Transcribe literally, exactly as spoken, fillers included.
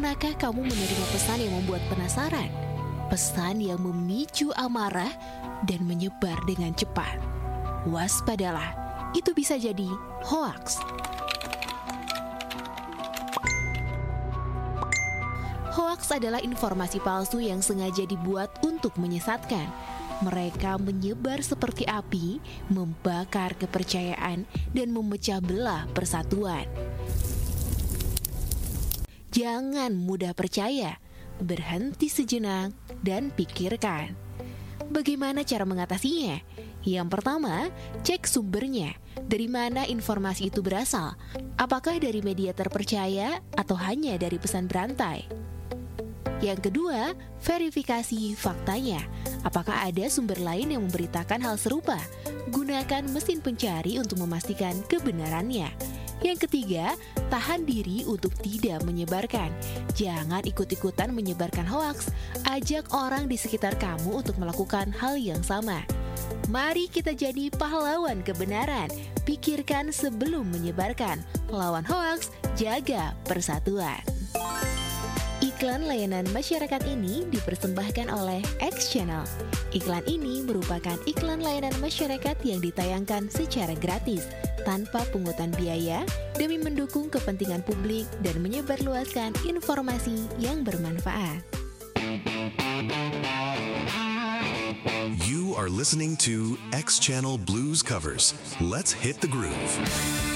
Pernahkah kamu menerima pesan yang membuat penasaran? Pesan yang memicu amarah dan menyebar dengan cepat. Waspadalah, itu bisa jadi hoaks. Hoaks adalah informasi palsu yang sengaja dibuat untuk menyesatkan. Mereka menyebar seperti api, membakar kepercayaan, dan memecah belah persatuan. Jangan mudah percaya, berhenti sejenak, dan pikirkan. Bagaimana cara mengatasinya? Yang pertama, cek sumbernya. Dari mana informasi itu berasal? Apakah dari media terpercaya atau hanya dari pesan berantai? Yang kedua, verifikasi faktanya. Apakah ada sumber lain yang memberitakan hal serupa? Gunakan mesin pencari untuk memastikan kebenarannya. Yang ketiga, tahan diri untuk tidak menyebarkan. Jangan ikut-ikutan menyebarkan hoaks. Ajak orang di sekitar kamu untuk melakukan hal yang sama. Mari kita jadi pahlawan kebenaran. Pikirkan sebelum menyebarkan. Lawan hoaks, jaga persatuan. Iklan layanan masyarakat ini dipersembahkan oleh X Channel. Iklan ini merupakan iklan layanan masyarakat yang ditayangkan secara gratis, tanpa pungutan biaya, demi mendukung kepentingan publik dan menyebarluaskan informasi yang bermanfaat. You are listening to X Channel Blues Covers. Let's hit the groove.